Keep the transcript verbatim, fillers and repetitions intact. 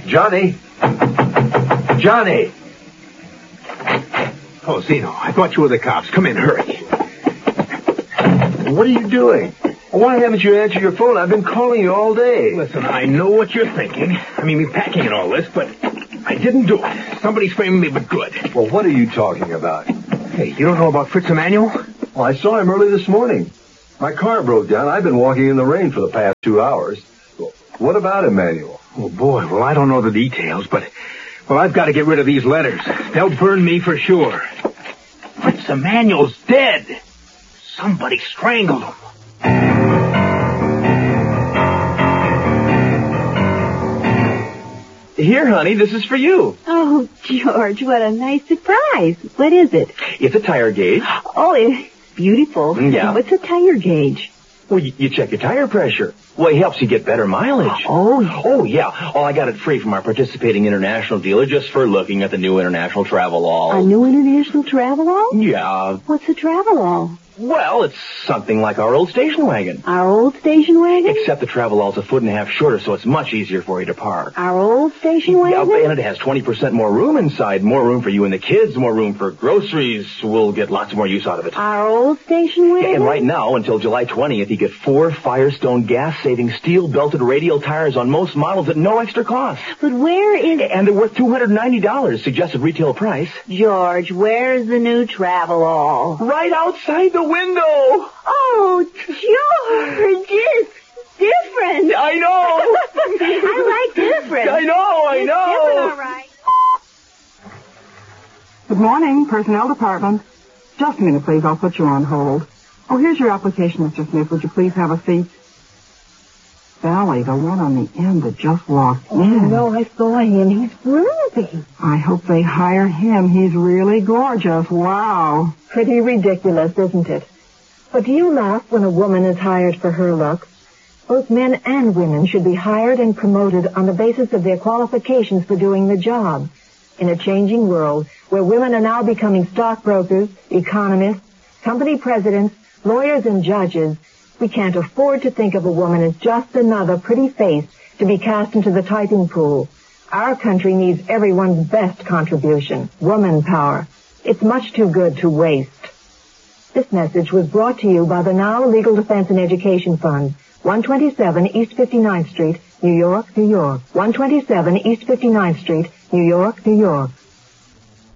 Johnny? Johnny! Oh, Zeno, I thought you were the cops. Come in, hurry. What are you doing? Why haven't you answered your phone? I've been calling you all day. Listen, I know what you're thinking. I mean, me packing and all this, but I didn't do it. Somebody's framing me, but good. Well, what are you talking about? Hey, you don't know about Fritz Emanuel? Well, I saw him early this morning. My car broke down. I've been walking in the rain for the past two hours. What about Emanuel? Oh, boy, well, I don't know the details, but, well, I've got to get rid of these letters. They'll burn me for sure. Fritz Emanuel's dead. Somebody strangled him. Here, honey, this is for you. Oh, George, what a nice surprise. What is it? It's a tire gauge. Oh, it's beautiful. Yeah. What's a tire gauge? Well, you, you check your tire pressure. Well, it helps you get better mileage. Oh, Oh, yeah. Oh, I got it free from our participating international dealer just for looking at the new international travel-all. a new international travel-all? Yeah. What's a travel-all? Well, it's something like our old station wagon. Our old station wagon? Except the travel-all's a foot and a half shorter, so it's much easier for you to park. Our old station Yeah, wagon? and it has twenty percent more room inside. More room for you and the kids, more room for groceries. We'll get lots more use out of it. Our old station wagon? And right now, until July twentieth, you get four Firestone gas-saving steel-belted radial tires on most models at no extra cost. But where is... And they're worth two hundred ninety dollars, suggested retail price. George, where's the new travel-all? Right outside the window! Oh, George, it's different. I know! I like different. I know, I It's know! different, all right. Good morning, Personnel Department. Just a minute, please. I'll put you on hold. Oh, here's your application, Mister Smith. Would you please have a seat? Sally, the one on the end that just walked Oh, in. no, I saw him. He's groovy. I hope they hire him. He's really gorgeous. Wow. Pretty ridiculous, isn't it? But do you laugh when a woman is hired for her looks? Both men and women should be hired and promoted on the basis of their qualifications for doing the job. In a changing world where women are now becoming stockbrokers, economists, company presidents, lawyers, and judges, we can't afford to think of a woman as just another pretty face to be cast into the typing pool. Our country needs everyone's best contribution, woman power. It's much too good to waste. This message was brought to you by the Now Legal Defense and Education Fund, one twenty-seven East fifty-ninth Street, New York, New York. one twenty-seven East fifty-ninth Street, New York, New York.